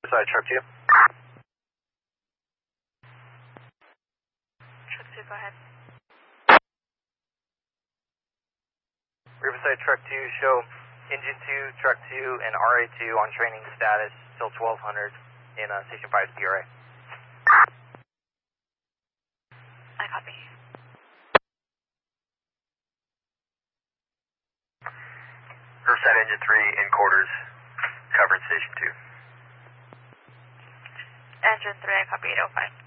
Riverside, truck 2. Truck 2, go ahead. Riverside, truck 2, show engine 2, truck 2, and RA2 on training status till 1200 in Station 5 CRA. I copy. Riverside, engine 3 in quarters, covering Station 2. Engine 3, I copy 805.